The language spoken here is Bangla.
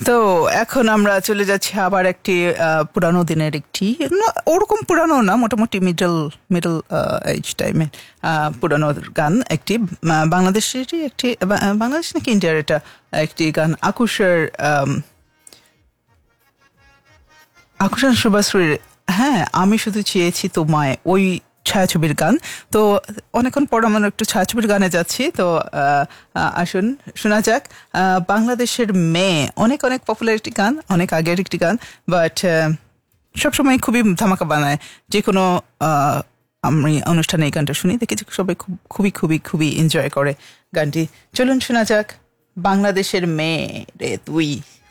তো এখন আমরা চলে যাচ্ছি আবার একটি পুরানো দিনের একটি ওরকম পুরানো না, মোটামুটি মিডল এজ টাইমে পুরানো গান, একটি বাংলাদেশেরই একটি, বাংলাদেশ নাকি ইন্ডিয়ার, এটা একটি গান আকুশের শুভাশ্রীর, হ্যাঁ আমি শুধু চেয়েছি তোমায়, ওই ছায়াছবির গান। তো অনেকক্ষণ পর আমরা একটু ছায়াছবির গানে যাচ্ছি। তো আসুন শোনা যাক বাংলাদেশের মেয়ে, অনেক অনেক পপুলার একটি গান, অনেক আগের একটি গান, বাট সবসময় খুবই ধামাকা বানায়। যে কোনো আমি অনুষ্ঠানে এই গানটা শুনি, দেখেছি সবাই খুবই খুবই খুবই এনজয় করে গানটি। চলুন শোনা যাক বাংলাদেশের মেয়ে রে তুই।